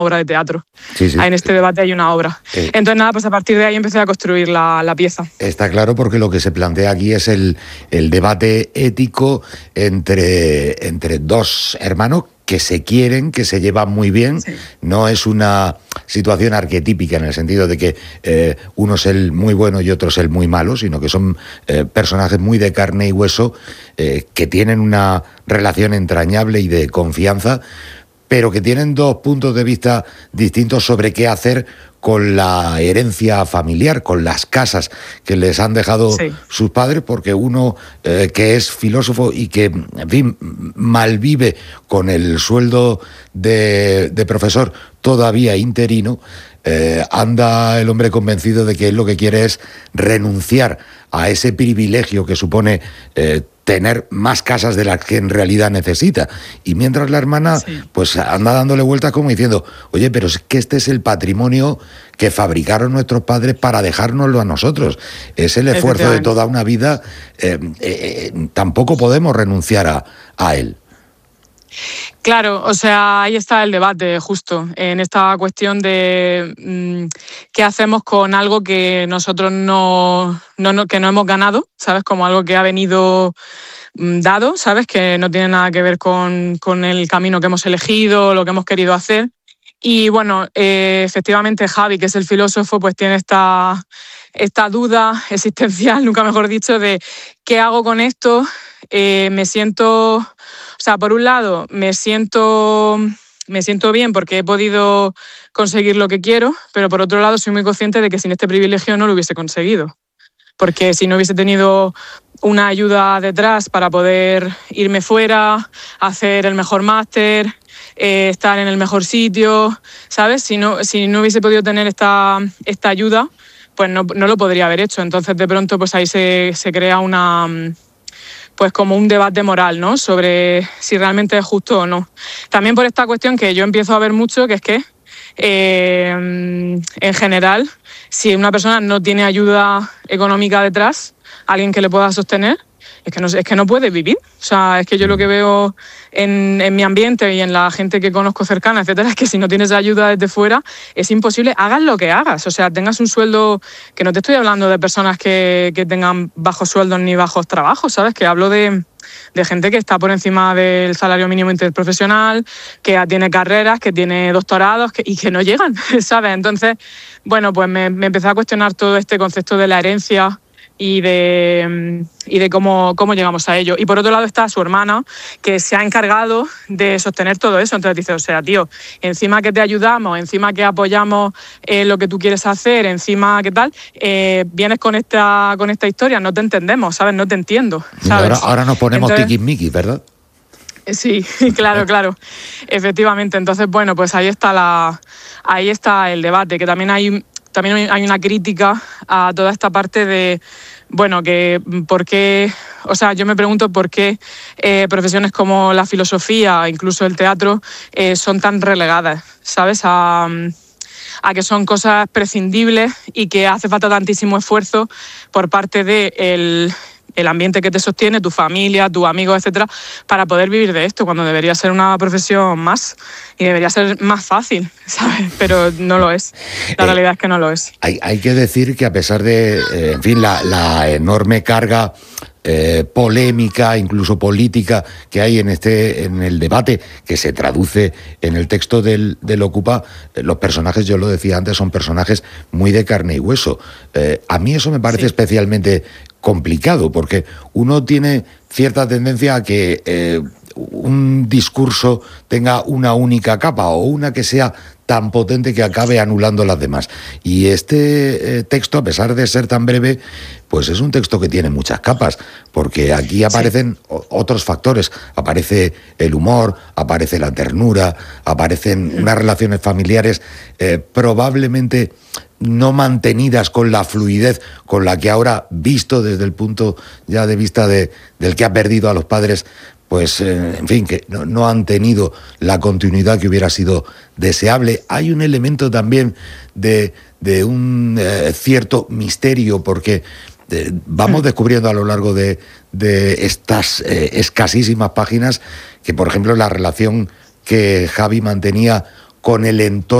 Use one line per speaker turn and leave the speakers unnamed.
obra de teatro.
Sí, sí.
En este debate hay una obra. Entonces, nada, pues a partir de ahí empecé a construir la pieza.
Está claro, porque lo que se plantea aquí es el debate ético entre dos hermanos que se quieren, que se llevan muy bien. Sí. No es una situación arquetípica en el sentido de que uno es el muy bueno y otro es el muy malo, sino que son personajes muy de carne y hueso, que tienen una relación entrañable y de confianza, pero que tienen dos puntos de vista distintos sobre qué hacer con la herencia familiar, con las casas que les han dejado sus padres, porque uno que es filósofo y que, en fin, malvive con el sueldo de profesor todavía interino, anda el hombre convencido de que él lo que quiere es renunciar a ese privilegio que supone tener más casas de las que en realidad necesita. Y mientras la hermana pues anda dándole vueltas como diciendo, oye, pero es que este es el patrimonio que fabricaron nuestros padres para dejárnoslo a nosotros. Es el esfuerzo de toda una vida. Tampoco podemos renunciar a él.
Claro, o sea, ahí está el debate justo, en esta cuestión de qué hacemos con algo que nosotros que no hemos ganado, ¿sabes? Como algo que ha venido dado, ¿sabes? Que no tiene nada que ver con el camino que hemos elegido, lo que hemos querido hacer. Y bueno, efectivamente Javi, que es el filósofo, pues tiene esta duda existencial, nunca mejor dicho, de ¿qué hago con esto? Me siento... O sea, por un lado, me siento bien porque he podido conseguir lo que quiero, pero por otro lado soy muy consciente de que sin este privilegio no lo hubiese conseguido. Porque si no hubiese tenido una ayuda detrás para poder irme fuera, hacer el mejor máster, estar en el mejor sitio, ¿sabes? Si no hubiese podido tener esta ayuda, pues no lo podría haber hecho. Entonces, de pronto, pues ahí se crea pues como un debate moral, ¿no? Sobre si realmente es justo o no. También por esta cuestión que yo empiezo a ver mucho, que es que, en general, si una persona no tiene ayuda económica detrás, alguien que le pueda sostener, es que no puede vivir. O sea, es que yo lo que veo en mi ambiente y en la gente que conozco cercana, etcétera, es que si no tienes ayuda desde fuera, es imposible, hagas lo que hagas. O sea, tengas un sueldo, que no te estoy hablando de personas que tengan bajos sueldos ni bajos trabajos, ¿sabes? Que hablo de gente que está por encima del salario mínimo interprofesional, que tiene carreras, que tiene doctorados y que no llegan, ¿sabes? Entonces, bueno, pues me empecé a cuestionar todo este concepto de la herencia y de cómo llegamos a ello. Y por otro lado está su hermana, que se ha encargado de sostener todo eso. Entonces dice, o sea, tío, encima que te ayudamos, encima que apoyamos lo que tú quieres hacer, encima que tal, vienes con esta historia, no te entendemos, ¿sabes? No te entiendo, ¿sabes?
Ahora nos ponemos tiquismiquis, ¿verdad?
Sí, claro, efectivamente. Entonces, bueno, pues ahí está el debate, que también hay una crítica a toda esta parte de, bueno, que por qué, o sea, yo me pregunto por qué profesiones como la filosofía, incluso el teatro, son tan relegadas, ¿sabes? A que son cosas prescindibles y que hace falta tantísimo esfuerzo por parte de el ambiente que te sostiene, tu familia, tus amigos, etcétera, para poder vivir de esto, cuando debería ser una profesión más y debería ser más fácil, ¿sabes? Pero no lo es. La realidad es que no lo es.
Hay que decir que a pesar de, en fin, la enorme carga polémica, incluso política, que hay en el debate, que se traduce en el texto del Ocupa, los personajes, yo lo decía antes, son personajes muy de carne y hueso. A mí eso me parece especialmente complicado, porque uno tiene cierta tendencia a que un discurso tenga una única capa o una que sea tan potente que acabe anulando las demás. Y este texto, a pesar de ser tan breve, pues es un texto que tiene muchas capas, porque aquí aparecen otros factores. Aparece el humor, aparece la ternura, aparecen unas relaciones familiares probablemente no mantenidas con la fluidez con la que ahora, visto desde el punto ya de vista del que ha perdido a los padres, pues, en fin, que no han tenido la continuidad que hubiera sido deseable. Hay un elemento también de un cierto misterio, porque vamos descubriendo a lo largo de estas escasísimas páginas que, por ejemplo, la relación que Javi mantenía con el entorno